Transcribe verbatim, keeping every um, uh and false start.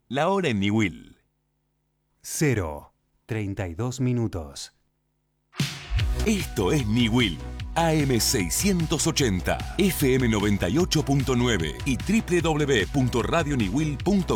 La hora en Niwil. Cero, treinta y dos minutos. Esto es Niwil. A M seiscientos ochenta, F M noventa y ocho punto nueve y doble u doble u doble u punto radio niwil punto